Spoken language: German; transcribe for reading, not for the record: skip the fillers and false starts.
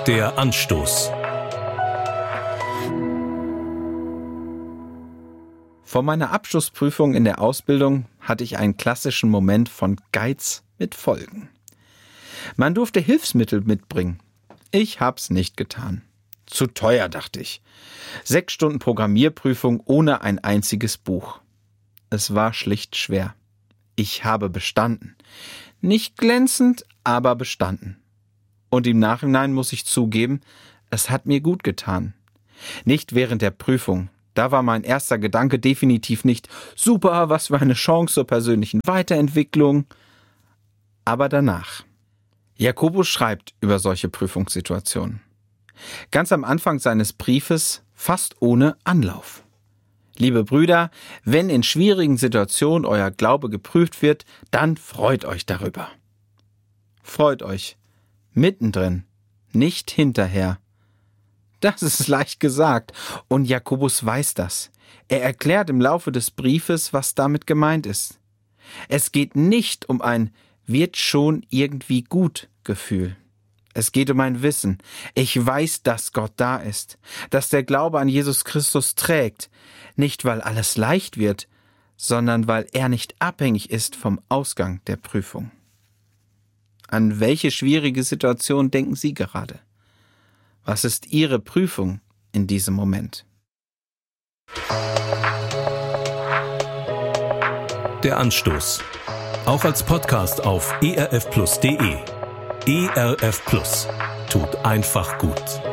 Der Anstoß. Vor meiner Abschlussprüfung in der Ausbildung hatte ich einen klassischen Moment von Geiz mit Folgen. Man durfte Hilfsmittel mitbringen. Ich hab's nicht getan. Zu teuer, dachte ich. 6 Stunden Programmierprüfung ohne ein einziges Buch. Es war schlicht schwer. Ich habe bestanden. Nicht glänzend, aber bestanden. Und im Nachhinein muss ich zugeben, es hat mir gut getan. Nicht während der Prüfung. Da war mein erster Gedanke definitiv nicht, super, was für eine Chance zur persönlichen Weiterentwicklung. Aber danach. Jakobus schreibt über solche Prüfungssituationen. Ganz am Anfang seines Briefes, fast ohne Anlauf. Liebe Brüder, wenn in schwierigen Situationen euer Glaube geprüft wird, dann freut euch darüber. Freut euch. Mittendrin, nicht hinterher. Das ist leicht gesagt und Jakobus weiß das. Er erklärt im Laufe des Briefes, was damit gemeint ist. Es geht nicht um ein wird schon irgendwie gut Gefühl. Es geht um ein Wissen. Ich weiß, dass Gott da ist, dass der Glaube an Jesus Christus trägt, nicht weil alles leicht wird, sondern weil er nicht abhängig ist vom Ausgang der Prüfung. An welche schwierige Situation denken Sie gerade? Was ist Ihre Prüfung in diesem Moment? Der Anstoß. Auch als Podcast auf erfplus.de. ERF Plus. Tut einfach gut.